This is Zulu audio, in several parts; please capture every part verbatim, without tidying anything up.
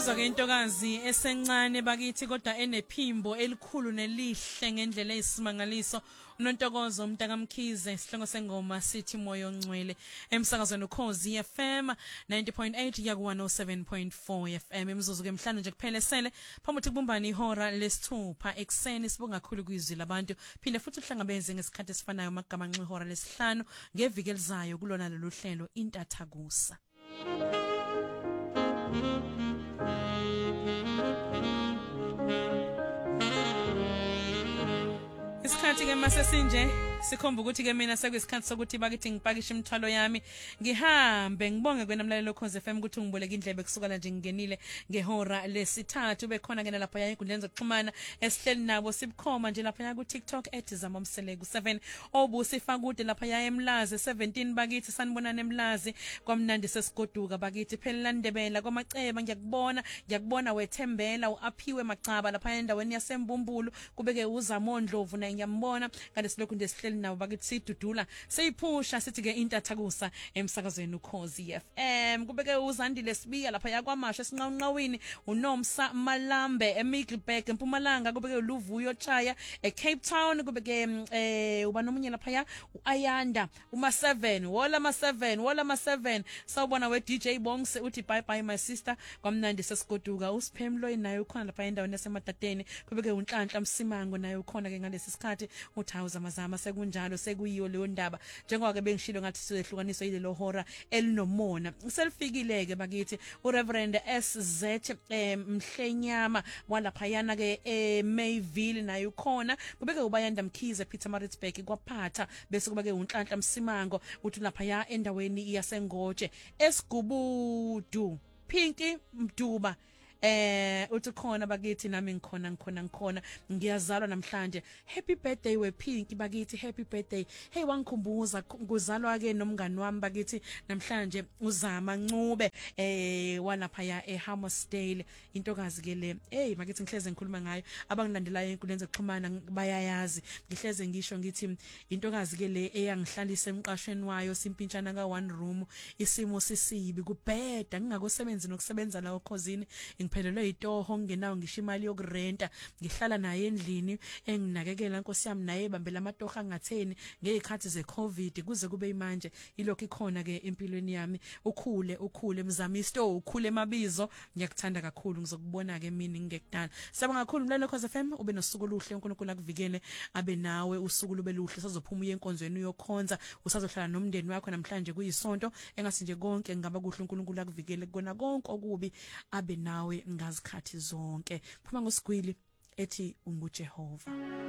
Sizwa ke intokazi esencane bakithi kodwa enephimbo elikhulu nelihle ngendlela eyisimangaliso unontokozo umntaka Mkhize sihloko sengoma sithi moyo ongcwele emsakazweni uKhozi F M ninety point eight ya ku one oh seven point four F M emzuzu ke mhlanje nje kuphele sele phambi ukuthi kubumbana ihora lesithupha ekseni sibonga kakhulu kwizwi labantu phinde futhi uhlangabeze ngesikhathi esifanayo magama nxa ihora lesihlanu ngeviki elizayo kulona lolu hlelo intathakusa. Isikhathi ke mase sinje sikhomba ukuthi ke mina sekuyisikhathi sokuthi bakithi ngipakishe imithwalo yami ngihambe ngibonge kwena mlalelo Khosi F M ukuthi ungiboleka indlebe kusukela nje ngingenile ngehora lesithathu bekhona ke lapha ya inkundleni zokuxhumana esihleli nabo sibukhoma nje lapha ya ku TikTok at zamomselegu seven obusifakude lapha ya eMlazi seventeen bakithi sanibonana eMlazi kwamnandi sesigoduka bakithi phela Ndebela kwamaceba ngiyakubona ngiyakubona wethembela uaphiwe macaba lapha endaweni yasembumbulu kubeke uzamondlovu na ngiyambona kanti silokhu ndesihleli nawo bakithi sidudula seyiphusha sithi ke intathakusa emsakazweni uKhozi F M kubeke uzandile sibiya lapha yakwamasha esinqawunqawini uNomsa Malambe eMiddelburg eMpumalanga kubeke uLuvuyo Chaya eCape Town kubeke eh uba nomunye lapha ya uAyanda uma seven wala ma seven wala ma seven sawubona we D J Bongs uthi bye bye my sister kwamnandi sesigoduka uSiphemlo naye ukhona lapha endaweni yaseMatateni kubeke uNhlanhla Msimango naye ukhona ke ngalesi sikhathi uthawuza amazama sekunjalo sekuyiyo leyo ndaba njengoba ke bengishilo ngathi sihlukaniswa yile lohora elinomona selifikile ke bakithi uReverend S Z Mhlenyama walapha yana ke eMayville naye ukhona kubeke ubayanda Mkhize Peter Maritzburg kwaphatha bese kubeke uNhlanhla Msimango uthi lapha ya endaweni yasengoje esigubudu Pinky Mduba eh uthi khona bakithi nami ngikhona ngikhona ngikhona ngiyazalwa namhlanje happy birthday we Pink bakithi happy birthday hey wangikhumbuza kuzalwa ke nomngani wami bakithi namhlanje uzama Ncube eh walapha ya eHammersdale intokazi ke le hey bakithi ngihleze ngikhuluma ngayo abangilandelayo enkundleni zokuxhumana bayayazi ngihleze ngisho ngithi intokazi ke le eyangihlalisa emqashweni wayo simpintshana ka one room isimo sisibi kubheda ngingakusebenzi nokusebenza la uKhosini ngiphelelwe itoho ngenawo ngisho imali yokurenta ngihlala naye endlini enginakekela Nkosi yami naye bambela amatoho angatheni ngezikhathi zeCovid kuze kube manje ilokho ikhona ke empilweni yami ukhule ukhule mzamisto ukhule mabizo ngiyakuthanda kakhulu ngizokubona ke mina ngekudala sabonga kakhulu mlalelo Khosi F M ube nosuku oluhle uNkulunkulu akuvikele abe nawe usuku lube luhle sazophuma uye enkonzweni uyokhonza usazohlala nomndeni wakho namhlanje kuyisonto engasi nje konke ngaba kuhle uNkulunkulu akuvikele kona konke okubi abe nawe ngazikhathi zonke phuma ngosigwili ethi unguJehova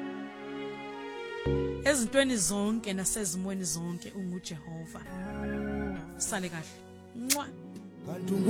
ezintweni zonke nasezimweni zonke unguJehova sale kahle.